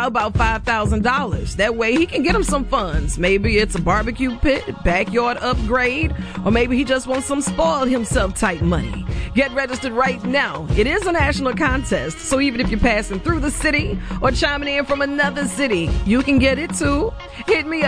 about $5,000. That way he can get him some funds. Maybe it's a barbecue pit, backyard upgrade, or maybe he just wants some spoil himself type money. Get registered right now. It is a national contest, so even if you're passing through the city or chiming in from another city, you can get it too. Hit me up.